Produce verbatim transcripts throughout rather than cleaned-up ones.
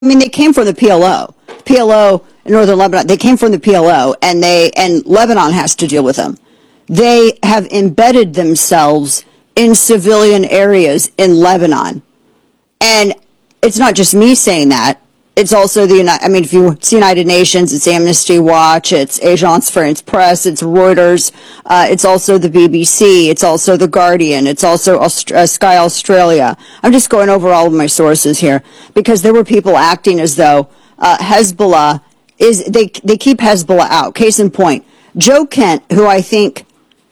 I mean, they came from the P L O. P L O in northern Lebanon, they came from the P L O, and they and Lebanon has to deal with them. They have embedded themselves in civilian areas in Lebanon. And it's not just me saying that. It's also the United, I mean, if you see United Nations, it's Amnesty Watch, it's Agence France Presse, it's Reuters, uh, it's also the B B C, it's also The Guardian, it's also Aust- uh, Sky Australia. I'm just going over all of my sources here because there were people acting as though uh, Hezbollah is, they, they keep Hezbollah out. Case in point, Joe Kent, who I think,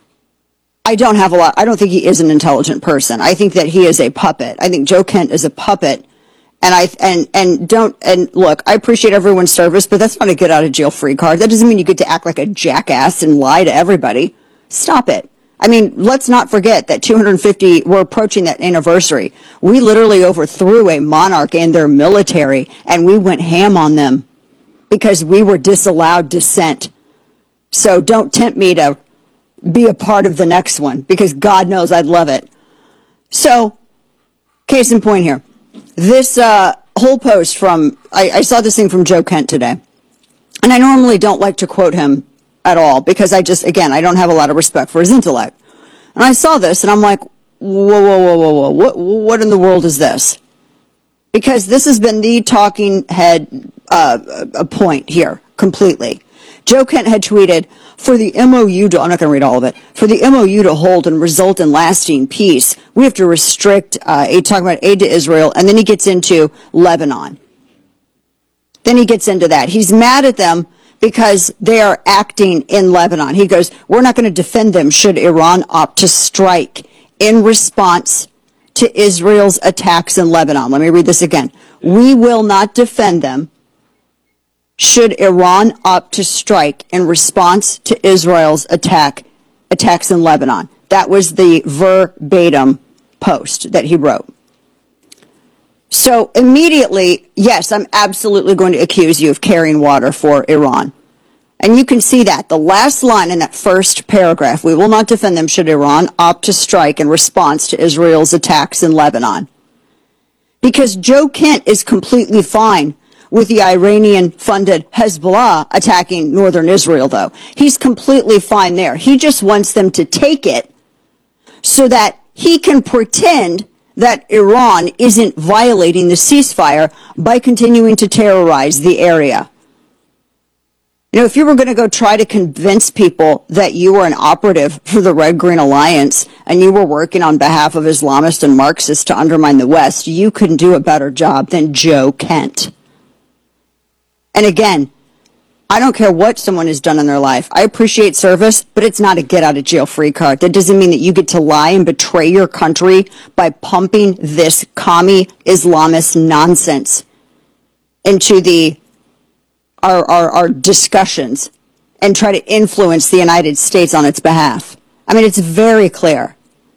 I don't have a lot, I don't think he is an intelligent person. I think that he is a puppet. I think Joe Kent is a puppet. And I and and don't and look, I appreciate everyone's service, but that's not a get out of jail free card. That doesn't mean you get to act like a jackass and lie to everybody. Stop it. I mean, let's not forget that two hundred fifty, we're approaching that anniversary. We literally overthrew a monarch and their military, and we went ham on them because we were disallowed dissent. So don't tempt me to be a part of the next one, because God knows I'd love it. So, case in point here. This uh, whole post from, I, I saw this thing from Joe Kent today, and I normally don't like to quote him at all because I just, again, I don't have a lot of respect for his intellect. And I saw this, and I'm like, whoa, whoa, whoa, whoa, whoa, what, what in the world is this? Because this has been the talking head uh, a point here, completely. Joe Kent had tweeted, for the M O U to, I'm not going to read all of it, for the M O U to hold and result in lasting peace, we have to restrict, uh, aid, talking about aid to Israel, and then he gets into Lebanon. Then he gets into that. He's mad at them because they are acting in Lebanon. He goes, we're not going to defend them should Iran opt to strike in response to Israel's attacks in Lebanon. Let me read this again. We will not defend them should Iran opt to strike in response to Israel's attack attacks in Lebanon. That was the verbatim post that he wrote. So immediately, yes, I'm absolutely going to accuse you of carrying water for Iran. And you can see that. The last line in that first paragraph, we will not defend them should Iran opt to strike in response to Israel's attacks in Lebanon. Because Joe Kent is completely fine with the Iranian-funded Hezbollah attacking northern Israel, though. He's completely fine there. He just wants them to take it so that he can pretend that Iran isn't violating the ceasefire by continuing to terrorize the area. You know, if you were going to go try to convince people that you were an operative for the Red-Green Alliance and you were working on behalf of Islamists and Marxists to undermine the West, you couldn't do a better job than Joe Kent. And again, I don't care what someone has done in their life. I appreciate service, but it's not a get-out-of-jail-free card. That doesn't mean that you get to lie and betray your country by pumping this commie Islamist nonsense into the our, our, our discussions and try to influence the United States on its behalf. I mean, it's very clear.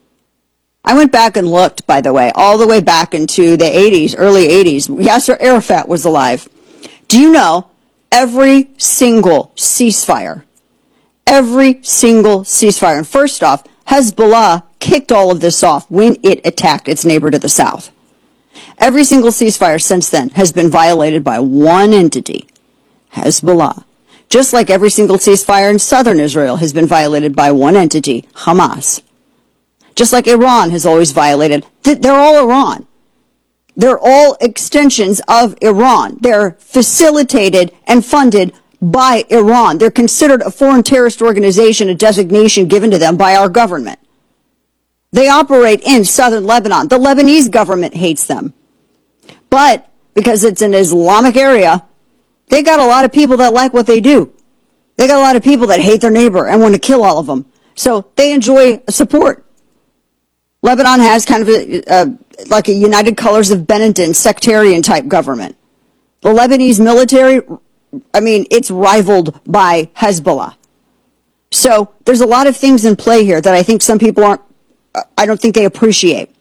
I went back and looked, by the way, all the way back into the eighties, early eighties. Yasser Arafat was alive. Do you know every single ceasefire, every single ceasefire, and first off, Hezbollah kicked all of this off when it attacked its neighbor to the south. Every single ceasefire since then has been violated by one entity, Hezbollah. Just like every single ceasefire in southern Israel has been violated by one entity, Hamas. Just like Iran has always violated, they're all Iran. They're all extensions of Iran. They're facilitated and funded by Iran. They're considered a foreign terrorist organization, a designation given to them by our government. They operate in southern Lebanon. The Lebanese government hates them. But because it's an Islamic area, they got a lot of people that like what they do. They got a lot of people that hate their neighbor and want to kill all of them. So they enjoy support. Lebanon has kind of a, a, like a United Colors of Benetton sectarian type government. The Lebanese military, I mean, it's rivaled by Hezbollah. So there's a lot of things in play here that I think some people aren't, I don't think they appreciate.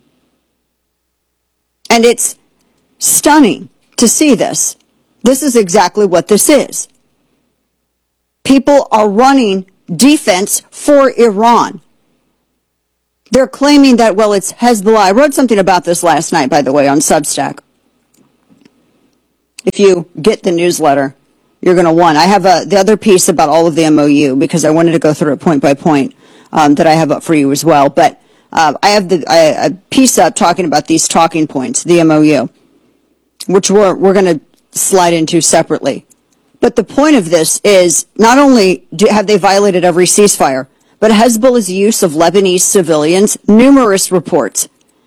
And it's stunning to see this. This is exactly what this is. People are running defense for Iran. They're claiming that, well, it's Hezbollah. I wrote something about this last night, by the way, on Substack. If you get the newsletter, you're going to want. I have a, the other piece about all of the M O U because I wanted to go through it point by point um, that I have up for you as well. But uh, I have the I, a piece up talking about these talking points, the M O U, which we're we're going to slide into separately. But the point of this is not only do, have they violated every ceasefire, but Hezbollah's use of Lebanese civilians, numerous reports.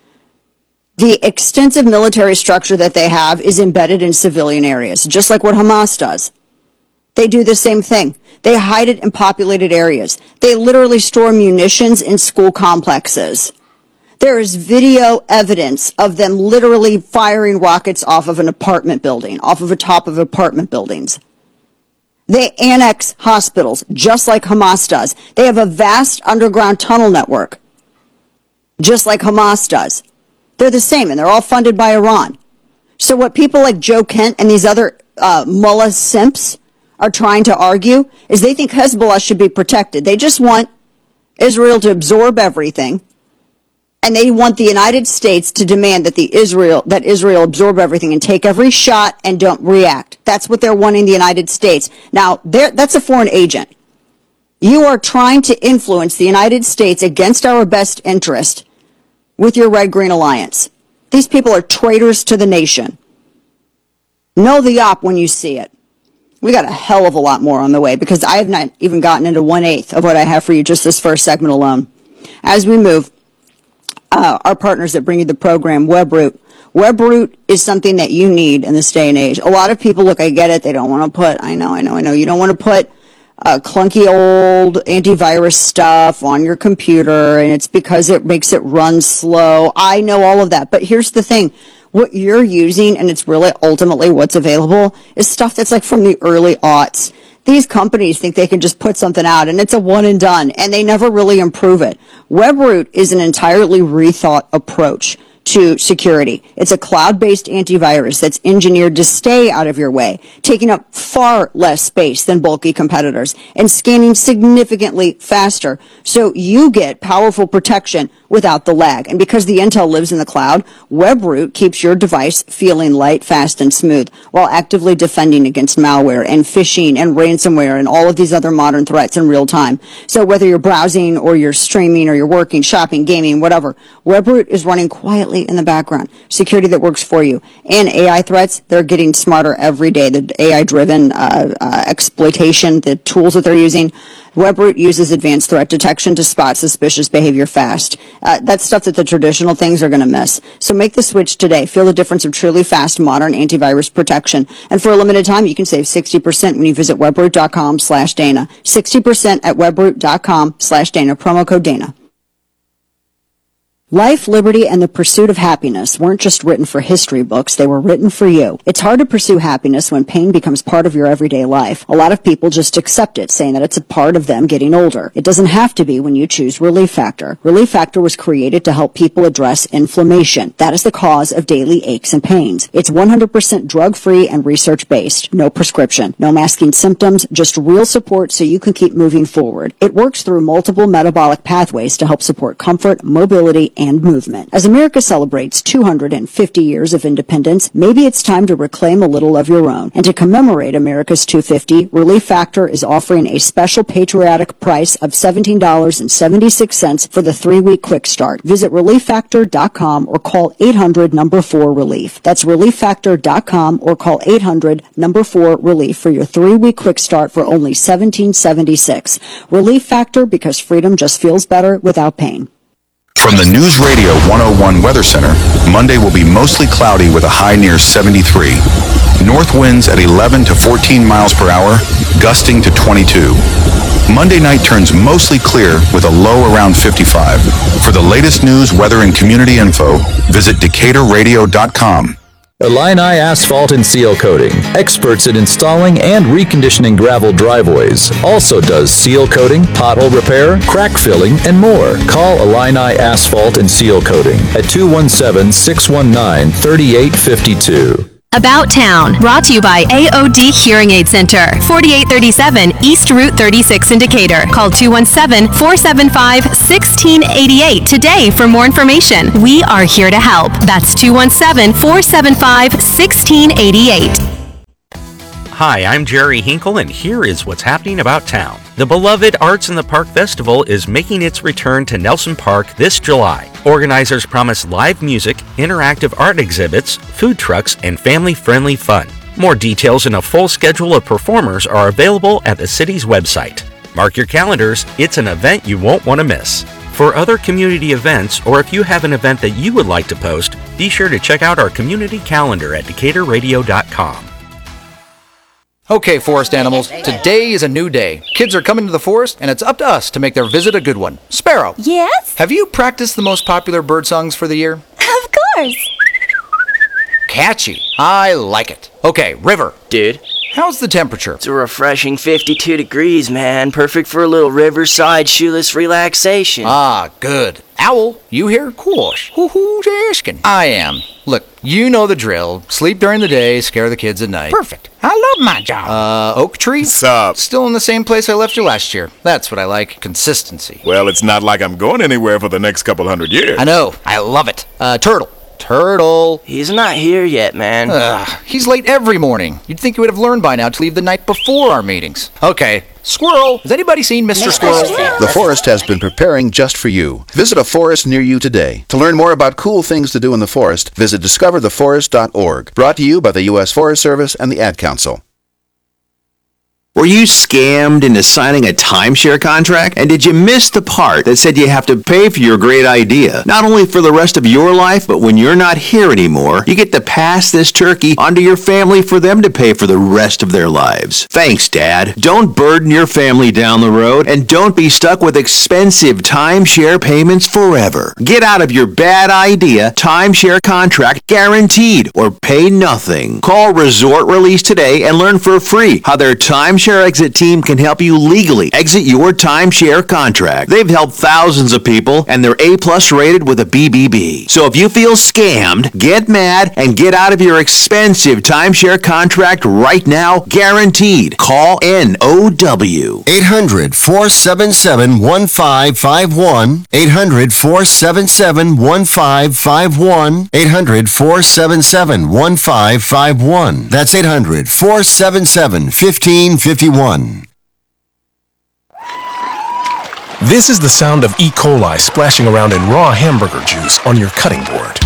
The extensive military structure that they have is embedded in civilian areas, just like what Hamas does. They do the same thing. They hide it in populated areas. They literally store munitions in school complexes. There is video evidence of them literally firing rockets off of an apartment building, off of the top of apartment buildings. They annex hospitals, just like Hamas does. They have a vast underground tunnel network, just like Hamas does. They're the same, and they're all funded by Iran. So what people like Joe Kent and these other uh, mullah simps are trying to argue is they think Hezbollah should be protected. They just want Israel to absorb everything, and they want the United States to demand that the Israel that Israel absorb everything and take every shot and don't react. That's what they're wanting the United States. Now, that's a foreign agent. You are trying to influence the United States against our best interest with your Red-Green Alliance. These people are traitors to the nation. Know the op when you see it. We got a hell of a lot more on the way because I have not even gotten into one-eighth of what I have for you just this first segment alone. As we move, uh, our partners that bring you the program, WebRoot. WebRoot is something that you need in this day and age. A lot of people, look, I get it. They don't want to put, I know, I know, I know. You don't want to put Uh, clunky old antivirus stuff on your computer, and it's because it makes it run slow. I know all of that, but here's the thing. What you're using, and it's really ultimately what's available, is stuff that's like from the early aughts. These companies think they can just put something out, and it's a one and done, and they never really improve it. WebRoot is an entirely rethought approach to security. It's a cloud-based antivirus that's engineered to stay out of your way, taking up far less space than bulky competitors and scanning significantly faster. So you get powerful protection without the lag. And because the intel lives in the cloud, WebRoot keeps your device feeling light, fast, and smooth while actively defending against malware and phishing and ransomware and all of these other modern threats in real time. So whether you're browsing or you're streaming or you're working, shopping, gaming, whatever, WebRoot is running quietly in the background. Security that works for you. And A I threats, they're getting smarter every day. The A I-driven uh, uh, exploitation, the tools that they're using. WebRoot uses advanced threat detection to spot suspicious behavior fast. Uh, that's stuff that the traditional things are going to miss. So make the switch today. Feel the difference of truly fast, modern antivirus protection. And for a limited time, you can save sixty percent when you visit webroot.com slash Dana. sixty percent at webroot.com slash Dana. Promo code Dana. Life, liberty, and the pursuit of happiness weren't just written for history books, they were written for you. It's hard to pursue happiness when pain becomes part of your everyday life. A lot of people just accept it, saying that it's a part of them getting older. It doesn't have to be when you choose Relief Factor. Relief Factor was created to help people address inflammation. That is the cause of daily aches and pains. It's one hundred percent drug-free and research-based. No prescription. No masking symptoms, just real support so you can keep moving forward. It works through multiple metabolic pathways to help support comfort, mobility, and movement. As America celebrates two hundred fifty years of independence, maybe it's time to reclaim a little of your own. And to commemorate America's two hundred fifty, Relief Factor is offering a special patriotic price of seventeen dollars and seventy-six cents for the three-week quick start. Visit relief factor dot com or call eight hundred number four relief. That's relief factor dot com or call eight hundred number four relief for your three-week quick start for only seventeen seventy-six. Relief Factor, because freedom just feels better without pain. From the News Radio one oh one Weather Center, Monday will be mostly cloudy with a high near seventy-three. North winds at eleven to fourteen miles per hour, gusting to twenty-two. Monday night turns mostly clear with a low around fifty-five. For the latest news, weather, and community info, visit decatur radio dot com. Illini Asphalt and Seal Coating, experts in installing and reconditioning gravel driveways. Also does seal coating, pothole repair, crack filling, and more. Call Illini Asphalt and Seal Coating at two one seven, six one nine, three eight five two. About Town, brought to you by A O D Hearing Aid Center, forty-eight thirty-seven East Route thirty-six in Decatur. Call two one seven, four seven five, one six eight eight today for more information. We are here to help. That's two one seven, four seven five, one six eight eight. Hi, I'm Jerry Hinkle, and here is what's happening about town. The beloved Arts in the Park Festival is making its return to Nelson Park this July. Organizers promise live music, interactive art exhibits, food trucks, and family-friendly fun. More details and a full schedule of performers are available at the city's website. Mark your calendars, it's an event you won't want to miss. For other community events, or if you have an event that you would like to post, be sure to check out our community calendar at decatur radio dot com. Okay, forest animals, today is a new day. Kids are coming to the forest, and it's up to us to make their visit a good one. Sparrow. Yes? Have you practiced the most popular bird songs for the year? Of course. Catchy. I like it. Okay, River. Dude. How's the temperature? It's a refreshing fifty-two degrees, man. Perfect for a little riverside shoeless relaxation. Ah, good. Owl, you here? Quash. Who's asking? I am. Look, you know the drill. Sleep during the day, scare the kids at night. Perfect. I love my job. Uh, Oak Tree? Sup? Still in the same place I left you last year. That's what I like. Consistency. Well, it's not like I'm going anywhere for the next couple hundred years. I know. I love it. Uh, Turtle. Turtle. He's not here yet, man. Ugh, he's late every morning. You'd think he would have learned by now to leave the night before our meetings. Okay. Squirrel. Has anybody seen Mister Squirrel? The forest has been preparing just for you. Visit a forest near you today. To learn more about cool things to do in the forest, visit discover the forest dot org. Brought to you by the U S Forest Service and the Ad Council. Were you scammed into signing a timeshare contract? And did you miss the part that said you have to pay for your great idea? Not only for the rest of your life, but when you're not here anymore, you get to pass this turkey onto your family for them to pay for the rest of their lives. Thanks, Dad. Don't burden your family down the road, and don't be stuck with expensive timeshare payments forever. Get out of your bad idea timeshare contract guaranteed, or pay nothing. Call Resort Release today and learn for free how their timeshare exit team can help you legally exit your timeshare contract. They've helped thousands of people, and they're A-plus rated with a B B B. So if you feel scammed, get mad and get out of your expensive timeshare contract right now, guaranteed. Call N O W. eight hundred, four seven seven, one five five one. eight hundred, four seven seven, one five five one. eight hundred, four seven seven, one five five one. That's eight hundred, four seven seven, one five five one. This is the sound of E. coli splashing around in raw hamburger juice on your cutting board.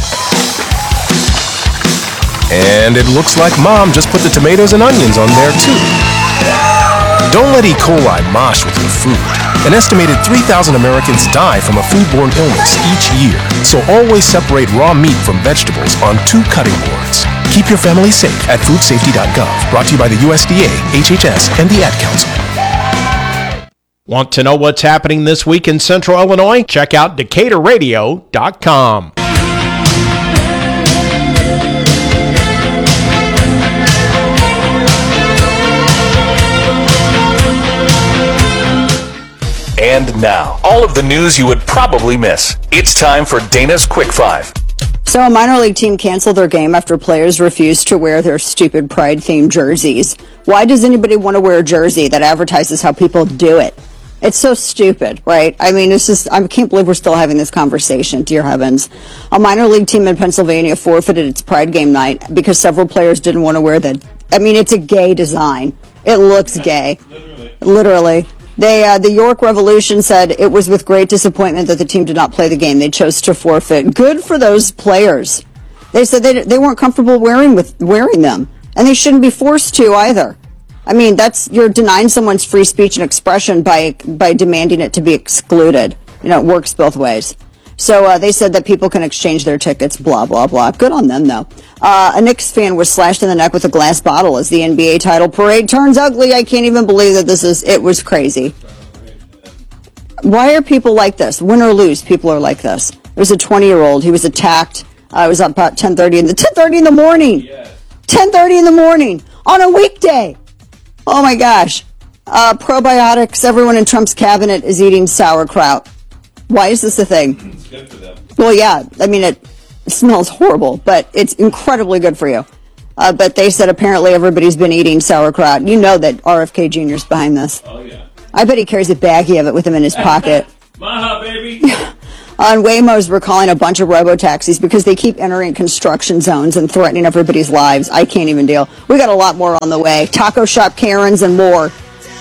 And it looks like Mom just put the tomatoes and onions on there too. Don't let E. coli mosh with your food. An estimated three thousand Americans die from a foodborne illness each year, so always separate raw meat from vegetables on two cutting boards. Keep your family safe at food safety dot gov. Brought to you by the U S D A, H H S, and the Ad Council. Want to know what's happening this week in Central Illinois? Check out decatur radio dot com. And now, all of the news you would probably miss. It's time for Dana's Quick Five. So a minor league team canceled their game after players refused to wear their stupid Pride-themed jerseys. Why does anybody want to wear a jersey that advertises how people do it? It's so stupid, right? I mean, it's just, I can't believe we're still having this conversation, dear heavens. A minor league team in Pennsylvania forfeited its Pride game night because several players didn't want to wear the, I mean, it's a gay design. It looks gay. Literally. Literally. They, uh, the York Revolution said it was with great disappointment that the team did not play the game. They chose to forfeit. Good for those players. They said they, they weren't comfortable wearing with wearing them, and they shouldn't be forced to either. I mean, that's, you're denying someone's free speech and expression by by demanding it to be excluded. You know, it works both ways. So uh, they said that people can exchange their tickets, blah, blah, blah. Good on them, though. Uh, a Knicks fan was slashed in the neck with a glass bottle as the N B A title parade turns ugly. I can't even believe that this is, it was crazy. Why are people like this? Win or lose, people are like this. There was a twenty-year-old. He was attacked. Uh, it was up about ten thirty in the ten thirty in the morning. ten thirty in the morning on a weekday. Oh, my gosh. Uh, probiotics. Everyone in Trump's cabinet is eating sauerkraut. Why is this a thing? It's good for them. Well, yeah. I mean, it smells horrible, but it's incredibly good for you. Uh, but they said apparently everybody's been eating sauerkraut. You know that R F K Junior's behind this. Oh, yeah. I bet he carries a baggie of it with him in his pocket. Maha, baby. On Waymo's, we're calling a bunch of robo-taxis because they keep entering construction zones and threatening everybody's lives. I can't even deal. We got a lot more on the way. Taco shop Karens and more.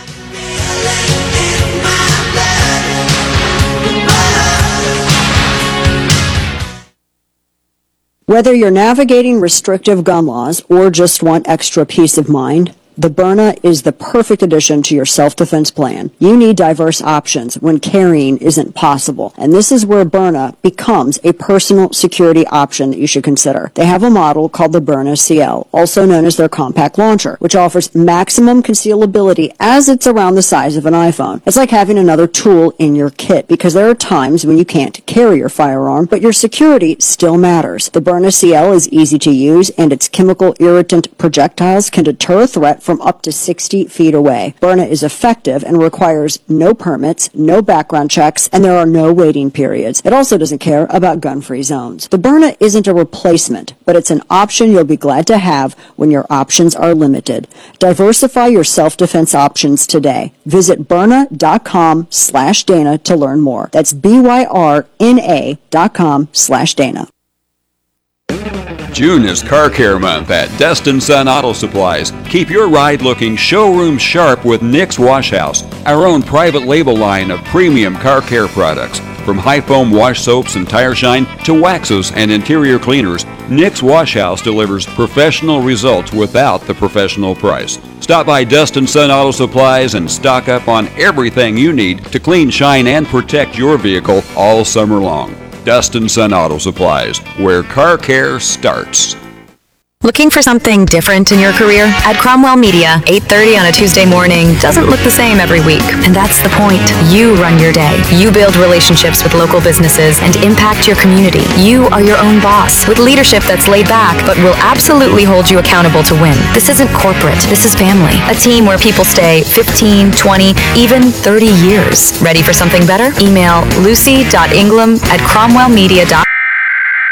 Whether you're navigating restrictive gun laws or just want extra peace of mind, the Byrna is the perfect addition to your self-defense plan. You need diverse options when carrying isn't possible, and this is where Byrna becomes a personal security option that you should consider. They have a model called the Byrna C L, also known as their compact launcher, which offers maximum concealability as it's around the size of an iPhone. It's like having another tool in your kit, because there are times when you can't carry your firearm, but your security still matters. The Byrna C L is easy to use, and its chemical irritant projectiles can deter a threat from up to sixty feet away. Byrna is effective and requires no permits, no background checks, and there are no waiting periods. It also doesn't care about gun-free zones. The Byrna isn't a replacement, but it's an option you'll be glad to have when your options are limited. Diversify your self-defense options today. Visit Byrna.com slash Dana to learn more. That's B-Y-R-N-A dot com slash Dana. June is Car Care Month at Destin Sun Auto Supplies. Keep your ride looking showroom sharp with Nick's Wash House, our own private label line of premium car care products. From high foam wash soaps and tire shine to waxes and interior cleaners, Nick's Wash House delivers professional results without the professional price. Stop by Destin Sun Auto Supplies and stock up on everything you need to clean, shine, and protect your vehicle all summer long. Destin Sun Auto Supplies, where car care starts. Looking for something different in your career? At Cromwell Media, eight thirty on a Tuesday morning doesn't look the same every week. And that's the point. You run your day. You build relationships with local businesses and impact your community. You are your own boss with leadership that's laid back, but will absolutely hold you accountable to win. This isn't corporate. This is family. A team where people stay fifteen, twenty, even thirty years. Ready for something better? Email lucy dot ingram at cromwell media dot com.